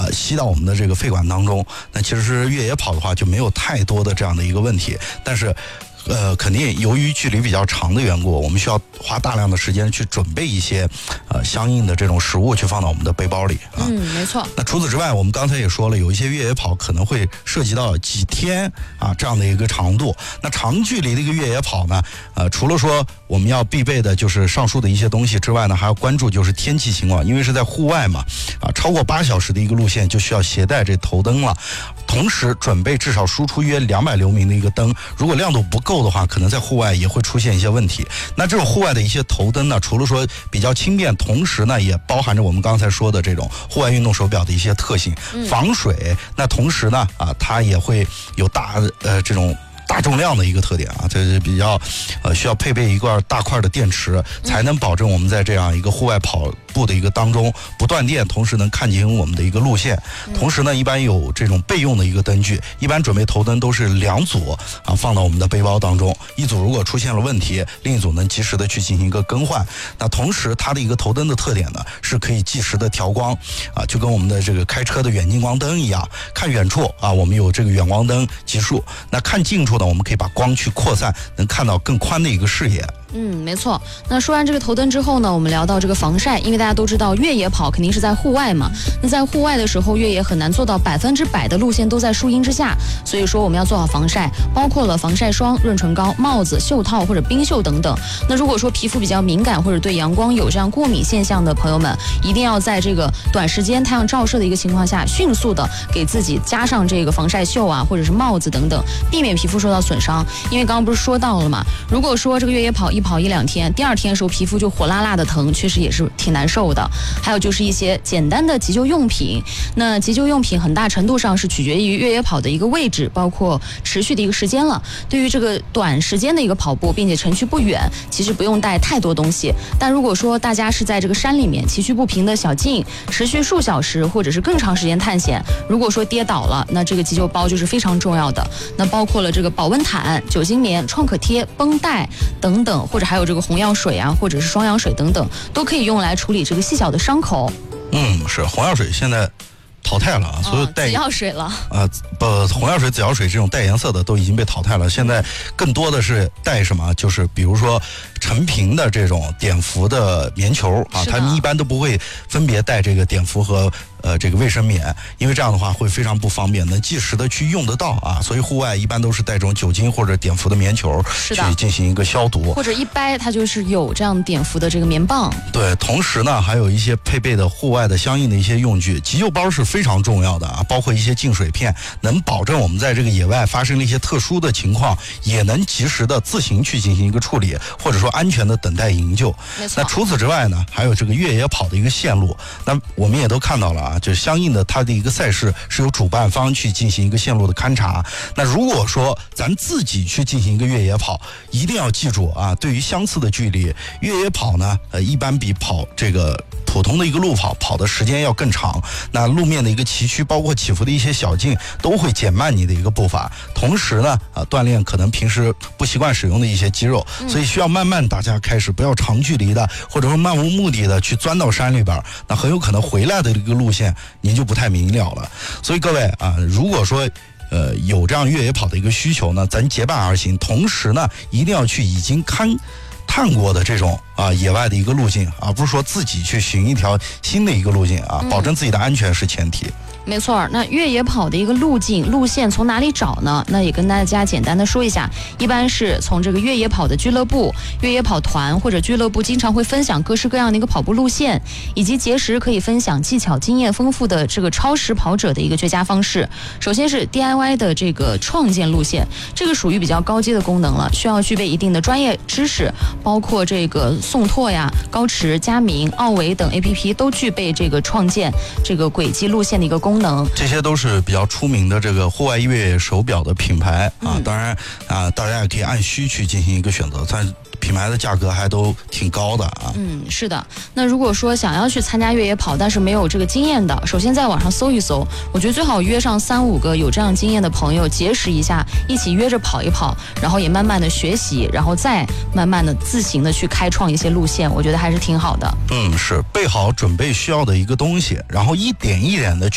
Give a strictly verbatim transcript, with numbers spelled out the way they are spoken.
呃吸到我们的这个肺管当中。那其实越野跑的话就没有太多的这样的一个问题，但是呃，肯定由于距离比较长的缘故，我们需要花大量的时间去准备一些呃相应的这种食物去放到我们的背包里啊。 嗯，没错。 那除此之外，我们刚才也说了，有一些越野跑可能会涉及到几天啊这样的一个长度。那长距离的一个越野跑呢，呃，除了说我们要必备的就是上述的一些东西之外呢，还要关注就是天气情况，因为是在户外嘛，啊，超过八小时的一个路线就需要携带这头灯了。同时准备至少输出约两百流明的一个灯，如果亮度不够的话，可能在户外也会出现一些问题。那这种户外的一些头灯呢，除了说比较轻便，同时呢也包含着我们刚才说的这种户外运动手表的一些特性，防水。那同时呢啊，它也会有大呃这种大重量的一个特点啊，这是比较呃需要配备一块大块的电池，才能保证我们在这样一个户外跑步的一个当中不断电，同时能看清我们的一个路线。同时呢，一般有这种备用的一个灯具，一般准备头灯都是两组啊，放到我们的背包当中。一组如果出现了问题，另一组能及时的去进行一个更换。那同时它的一个头灯的特点呢，是可以即时的调光啊，就跟我们的这个开车的远近光灯一样，看远处啊，我们有这个远光灯级数，那看近处呢，我们可以把光去扩散，能看到更宽的一个视野。 嗯，没错。那说完这个头灯之后呢，我们聊到这个防晒，因为大家都知道越野跑肯定是在户外嘛。那在户外的时候，越野很难做到百分之百的路线都在树荫之下，所以说我们要做好防晒，包括了防晒霜、润唇膏、帽子、袖套或者冰袖等等。那如果说皮肤比较敏感或者对阳光有这样过敏现象的朋友们，一定要在这个短时间太阳照射的一个情况下，迅速的给自己加上这个防晒袖啊，或者是帽子等等，避免皮肤受到损伤。因为刚刚不是说到了嘛，如果说这个越野跑一跑一两天，第二天的时候皮肤就火辣辣的疼，确实也是挺难受的。还有就是一些简单的急救用品，那急救用品很大程度上是取决于越野跑的一个位置，包括持续的一个时间了。对于这个短时间的一个跑步，并且程序不远，其实不用带太多东西。但如果说大家是在这个山里面崎岖不平的小径，持续数小时或者是更长时间探险，如果说跌倒了，那这个急救包就是非常重要的。那包括了这个保温毯、酒精棉、创可贴、绷带等等，或者还有这个红药水啊，或者是双氧水等等，都可以用来处理这个细小的伤口。 嗯，是红药水现在淘汰了啊，所有带、 哦、紫药水了啊，不，红药水、紫药水这种带颜色的都已经被淘汰了。现在更多的是带什么？就是比如说成瓶的这种碘伏的棉球啊，他们一般都不会分别带这个碘伏和呃这个卫生棉，因为这样的话会非常不方便，能及时的去用得到啊。所以户外一般都是带这种酒精或者碘伏的棉球去进行一个消毒， 或者一掰它就是有这样碘伏的这个棉棒。 对，同时呢还有一些配备的户外的相应的一些用具，急救包是非常重要的啊，包括一些净水片，能保证我们在这个野外发生了一些特殊的情况，也能及时的自行去进行一个处理，或者说安全的等待营救。那除此之外呢，还有这个越野跑的一个线路，那我们也都看到了啊，就是相应的它的一个赛事是由主办方去进行一个线路的勘察。那如果说咱自己去进行一个越野跑，一定要记住啊，对于相似的距离，越野跑呢，呃，一般比跑这个普通的一个路跑跑的时间要更长。那路面的一个崎岖，包括起伏的一些小径，都会减慢你的一个步伐。同时呢，啊，锻炼可能平时不习惯使用的一些肌肉，所以需要慢慢大家开始，不要长距离的，或者说漫无目的的去钻到山里边，那很有可能回来的这个路线您就不太明了了。所以各位啊，如果说呃有这样越野跑的一个需求呢，咱结伴而行，同时呢，一定要去已经看探过的这种啊野外的一个路径，而不是说自己去寻一条新的一个路径啊，保证自己的安全是前提。 没错，那越野跑的一个路径路线从哪里找呢？那也跟大家简单的说一下，一般是从这个越野跑的俱乐部、越野跑团或者俱乐部经常会分享各式各样的一个跑步路线，以及结识可以分享技巧经验丰富的这个超时跑者的一个绝佳方式。首先是 D I Y 的这个创建路线，这个属于比较高阶的功能了，需要具备一定的专业知识，包括这个宋拓呀、高驰、佳明、奥维等 A P P 都具备这个创建这个轨迹路线的一个功能。 这些都是比较出名的这个户外越野手表的品牌啊，嗯、当然啊，大家也可以按需去进行一个选择，但品牌的价格还都挺高的啊。 嗯，是的。那如果说想要去参加越野跑，但是没有这个经验的，首先在网上搜一搜，我觉得最好约上三五个有这样经验的朋友，结识一下，一起约着跑一跑，然后也慢慢的学习，然后再慢慢的自行的去开创一些路线，我觉得还是挺好的。 嗯，是备好准备需要的一个东西，然后一点一点的